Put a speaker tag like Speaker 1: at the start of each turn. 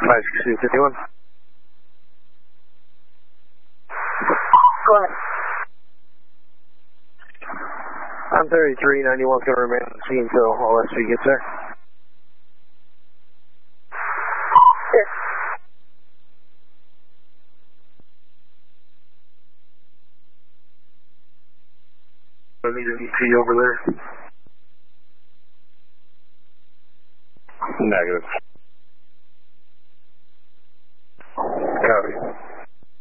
Speaker 1: 56251.
Speaker 2: Go ahead.
Speaker 1: I'm 3391, going to remain on the scene until all SV gets there.
Speaker 2: Yes.
Speaker 1: I need an EP over there.
Speaker 3: Negative.